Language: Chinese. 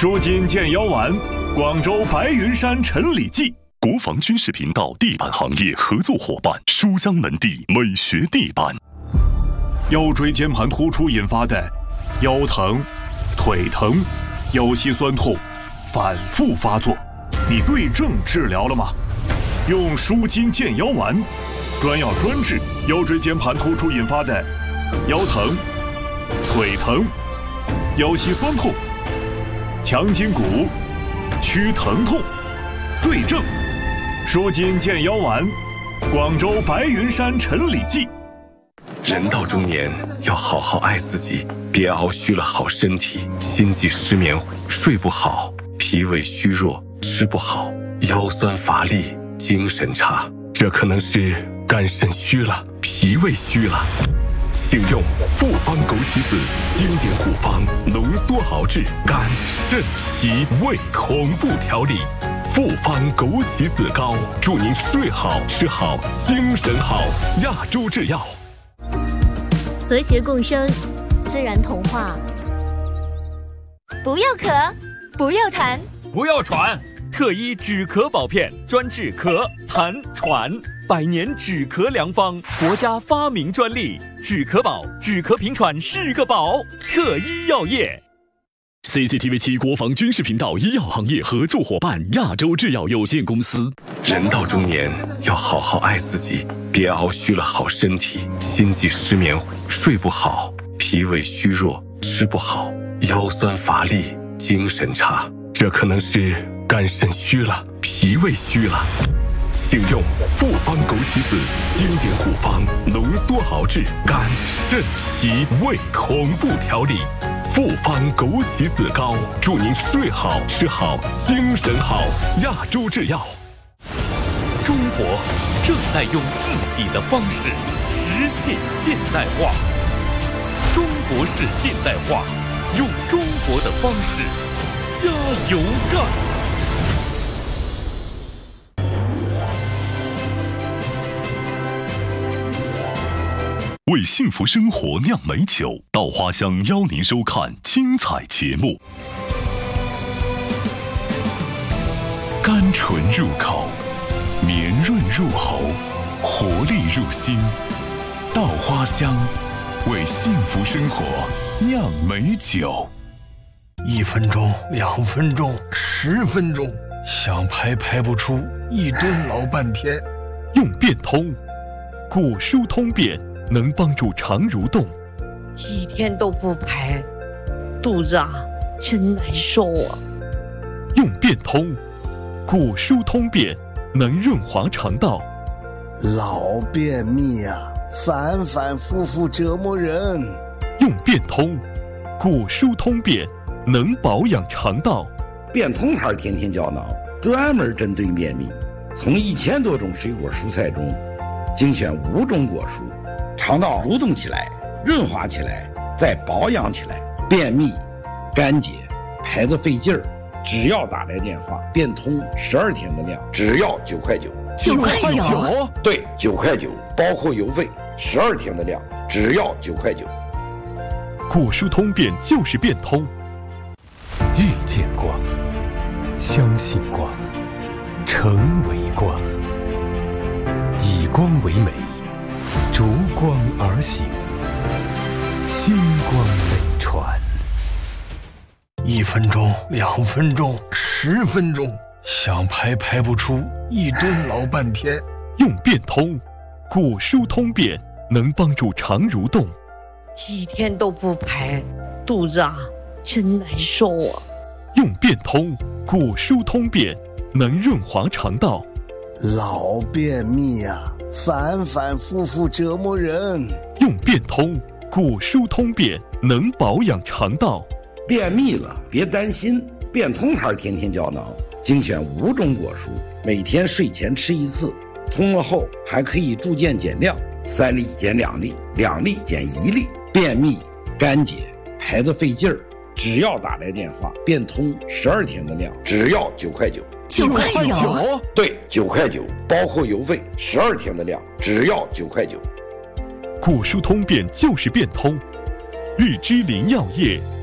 舒筋健腰丸，广州白云山陈李记。 国防军事频道地板行业合作伙伴书香门第美学地板。 腰椎间盘突出引发的腰疼、腿疼、腰膝酸痛反复发作，你对症治疗了吗？用舒筋健腰丸，专药专治腰椎间盘突出引发的腰疼、腿疼、腰膝酸痛，强筋骨，祛疼痛，对症。舒筋健腰丸，广州白云山陈李记。 人到中年要好好爱自己，别熬虚了好身体，心悸失眠，睡不好，脾胃虚弱，吃不好，腰酸乏力，精神差，这可能是肝肾虚了，脾胃虚了。请用复方枸杞子经典古方浓缩熬制肝肾脾胃同步调理，复方枸杞子膏，祝您睡好吃好精神好。亚洲制药。 和谐共生，自然童话。不要咳，不要痰， 不要喘，特医止咳宝片，专治咳、痰、喘，100年止咳良方，国家发明专利。止咳宝，止咳平喘是个宝。特医药业。 CCTV7 国防军事频道医药行业合作伙伴亚洲制药有限公司。 人到中年要好好爱自己，别熬虚了好身体，心悸失眠，睡不好，脾胃虚弱，吃不好，腰酸乏力，精神差，这可能是肝肾虚了，脾胃虚了。请用复方枸杞子经典古方浓缩熬制肝肾脾胃同步调理，复方枸杞子膏，祝您睡好吃好精神好。亚洲制药。 中国正在用自己的方式实现现代化，中国式现代化，用中国的方式加油干。 为幸福生活酿美酒，稻花香邀您收看精彩节目。甘醇入口，绵润入喉，活力入心。稻花香，为幸福生活酿美酒。 1分钟、2分钟、10分钟，想排不出，一蹲老半天。 用变通，骨疏通便。能帮助肠蠕动， 几天都不排，肚子真难受啊！ 用变通，骨疏通便，能润滑肠道。 老便秘反反复复折磨人。 用变通，骨疏通便，能保养肠道。 变通牌天天胶囊，专门针对便秘，从1000多种水果蔬菜中精选5种果蔬。肠道蠕动起来，润滑起来，再保养起来。便秘、干结、排得费劲儿，只要打来电话，变通12天的量，只要9块9。 9块9？ 对，9块9，包括邮费，12天的量，只要9块9。 骨疏通便就是变通。 遇见光，相信光，成为光，以光为美，逐光而行，星光美传。 1分钟、2分钟、10分钟，想排不出，一蹲老半天。 用变通，骨疏通便，能帮助肠蠕动。 几天都不排，肚子真难受啊！ 用变通，骨疏通便，能润滑肠道。 老便秘反反复复折磨人。 用变通，骨疏通便，能保养肠道。 便秘了别担心，变通牌天天胶囊，精选5种果蔬，每天睡前吃1次，通了后还可以逐渐减量，3粒减2粒，2粒减1粒。便秘、干结、排得费劲儿，只要打来电话，变通12天的量，只要9块9。 9块9？ 对，9块9，包括邮费，12天的量，只要9块9。 骨疏通便就是变通。日之林药业